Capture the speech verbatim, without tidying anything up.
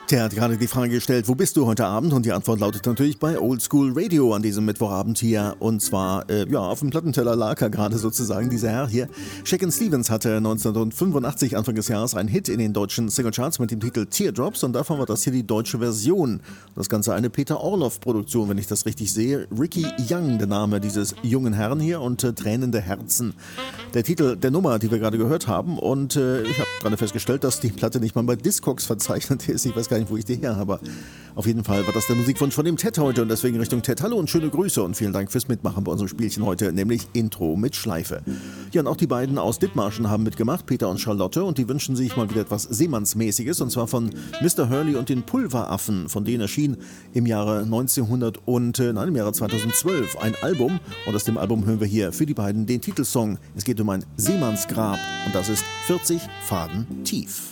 Der hat gerade die Frage gestellt, wo bist du heute Abend? Und die Antwort lautet natürlich bei Oldschool Radio an diesem Mittwochabend hier. Und zwar, äh, ja, auf dem Plattenteller lag er gerade sozusagen, dieser Herr hier. Shakin' Stevens hatte neunzehnhundertfünfundachtzig, Anfang des Jahres, einen Hit in den deutschen Singlecharts mit dem Titel Teardrops. Und davon war das hier die deutsche Version. Das Ganze eine Peter Orloff-Produktion, wenn ich das richtig sehe. Ricky Young, der Name dieses jungen Herrn hier, und äh, Tränende Herzen. Der Titel der Nummer, die wir gerade gehört haben. Und äh, ich habe gerade festgestellt, dass die Platte nicht mal bei Discogs verzeichnet ist. Ich weiß gar nicht, wo ich die her habe. Auf jeden Fall war das der Musikwunsch von dem Ted heute und deswegen Richtung Ted. Hallo und schöne Grüße und vielen Dank fürs Mitmachen bei unserem Spielchen heute, nämlich Intro mit Schleife. Ja, und auch die beiden aus Dithmarschen haben mitgemacht, Peter und Charlotte, und die wünschen sich mal wieder etwas Seemannsmäßiges, und zwar von Mister Hurley und den Pulveraffen. Von denen erschien im Jahre neunzehnhundert und, äh, nein, im Jahre zweitausendzwölf ein Album, und aus dem Album hören wir hier für die beiden den Titelsong. Es geht um ein Seemannsgrab und das ist vierzig Faden tief.